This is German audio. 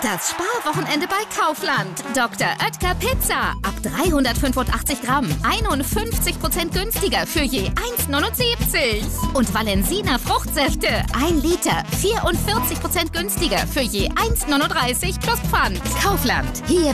Das Sparwochenende bei Kaufland. Dr. Oetker Pizza. Ab 385 Gramm. 51% günstiger für je 1,79. Und Valensina Fruchtsäfte. 1 Liter. 44% günstiger für je 1,39 plus Pfand. Kaufland. Hier